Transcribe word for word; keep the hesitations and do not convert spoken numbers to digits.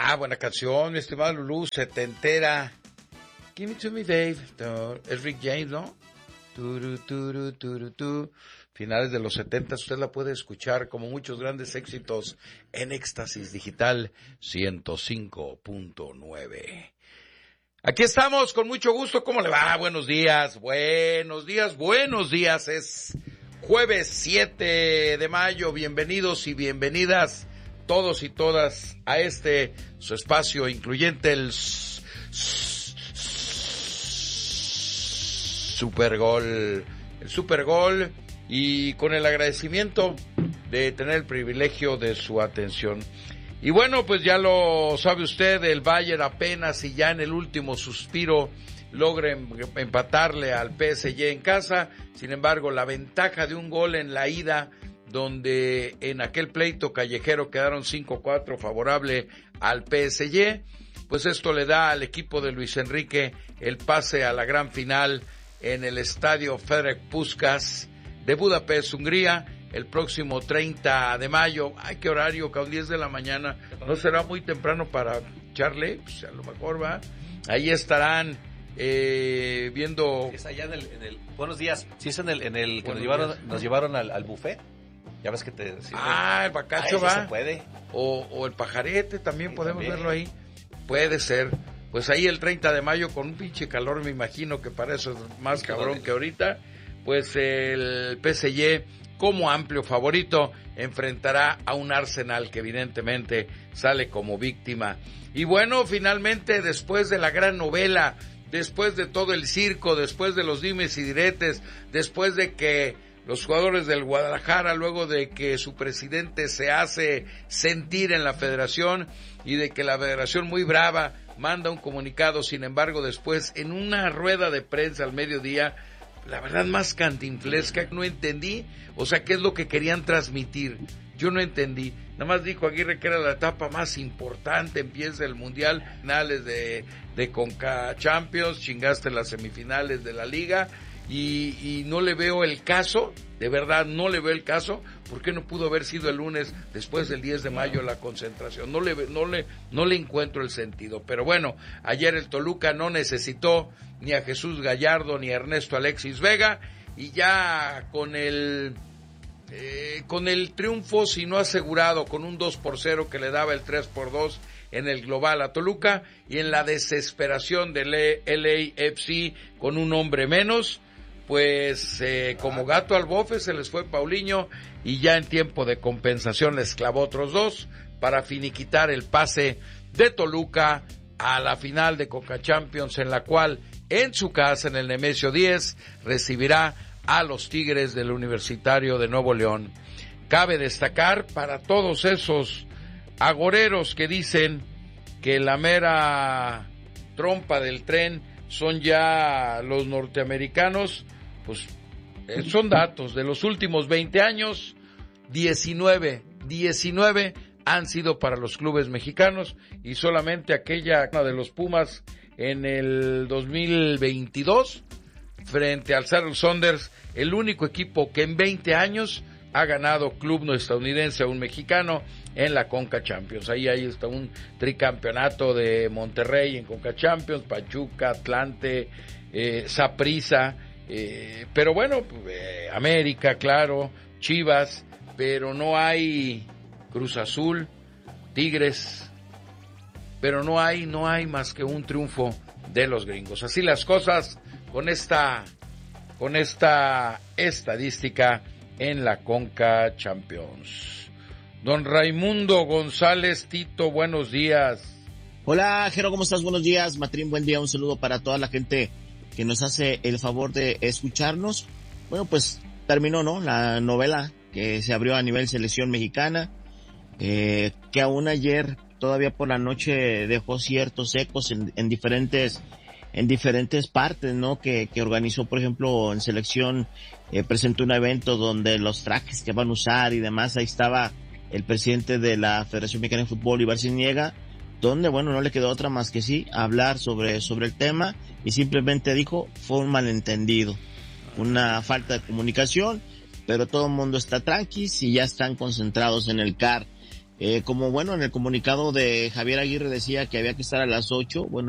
Ah, buena canción, mi estimado Lulú, setentera. Give it to me, Dave. Es Rick James, ¿no? Turu, turu, turu, tu. Finales de los setenta, usted la puede escuchar como muchos grandes éxitos en Éxtasis Digital ciento cinco punto nueve. Aquí estamos con mucho gusto. ¿Cómo le va? Buenos días, buenos días, buenos días. Es jueves siete de mayo. Bienvenidos y bienvenidas todos y todas a este su espacio incluyente el Supergol. El Supergol. Y con el agradecimiento de tener el privilegio de su atención. Y bueno, pues ya lo sabe usted, el Bayern apenas y ya en el último suspiro logra empatarle al P S G en casa. Sin embargo, la ventaja de un gol en la ida, donde en aquel pleito callejero quedaron cinco cuatro favorable al P S G, pues esto le da al equipo de Luis Enrique el pase a la gran final en el estadio Ferenc Puskás de Budapest, Hungría, el próximo treinta de mayo. Ay, qué horario, a las diez de la mañana. ¿No será muy temprano para echarle? Pues a lo mejor va. Ahí estarán eh, viendo... Es allá en el, en el... Buenos días. Sí, es en el, en el que nos llevaron, nos llevaron al, al buffet. Ya ves que te... Sí, ah, el bacacho ah, va. Sí se puede. O, o el pajarete, también sí, podemos también. verlo ahí. Puede ser. Pues ahí el treinta de mayo con un pinche calor, me imagino que para eso es más cabrón que ahorita. Pues el P S G, como amplio favorito, enfrentará a un Arsenal que evidentemente sale como víctima. Y bueno, finalmente, después de la gran novela, después de todo el circo, después de los dimes y diretes, después de que los jugadores del Guadalajara, luego de que su presidente se hace sentir en la federación y de que la federación muy brava manda un comunicado, sin embargo, después en una rueda de prensa al mediodía, la verdad más cantinflesca, no entendí, o sea, ¿qué es lo que querían transmitir? Yo no entendí. Nada más dijo Aguirre que era la etapa más importante, empieza el Mundial, finales de, de Conca Champions, chingaste las semifinales de la Liga, y, y no le veo el caso, de verdad no le veo el caso, ¿por qué no pudo haber sido el lunes después del diez de mayo la concentración? No le, no le, no le encuentro el sentido, pero bueno, ayer el Toluca no necesitó ni a Jesús Gallardo ni a Ernesto Alexis Vega, y ya con el eh, con el triunfo, si no asegurado, con un dos por cero que le daba el tres por dos en el global a Toluca, y en la desesperación del L A F C con un hombre menos, pues eh, como gato al bofe se les fue Paulinho, y ya en tiempo de compensación les clavó otros dos para finiquitar el pase de Toluca a la final de Conca Champions, en la cual en su casa, en el Nemesio diez, recibirá a los Tigres del Universitario de Nuevo León. Cabe destacar para todos esos agoreros que dicen que la mera trompa del tren son ya los norteamericanos, pues eh, son datos. De los últimos veinte años, diecinueve, diecinueve han sido para los clubes mexicanos, y solamente aquella de los Pumas en el dos mil veintidós frente al Seattle Sounders, el único equipo que en veinte años ha ganado club no estadounidense a un mexicano en la Conca Champions. Ahí, ahí está un tricampeonato de Monterrey en Conca Champions, Pachuca, Atlante, eh, Saprissa, eh, pero bueno, eh, América, claro, Chivas, pero no hay Cruz Azul, Tigres, pero no hay, no hay más que un triunfo de los gringos. Así las cosas con esta, con esta estadística en la Conca Champions. Don Raimundo González Tito, buenos días. Hola, Jero, ¿cómo estás? Buenos días, Matrín, buen día, un saludo para toda la gente que nos hace el favor de escucharnos. Bueno, pues terminó, ¿no?, la novela que se abrió a nivel selección mexicana, eh, que aún ayer, todavía por la noche, dejó ciertos ecos en, en diferentes en diferentes partes, ¿no? Que, que organizó, por ejemplo, en selección, eh, presentó un evento donde los trajes que van a usar y demás, ahí estaba el presidente de la Federación Mexicana de Fútbol, Ibar Ziniega, donde, bueno, no le quedó otra más que sí, hablar sobre, sobre el tema, y simplemente dijo, fue un malentendido, una falta de comunicación, pero todo el mundo está tranqui y ya están concentrados en el C A R. Eh, como bueno, en el comunicado de Javier Aguirre decía que había que estar a las ocho, bueno,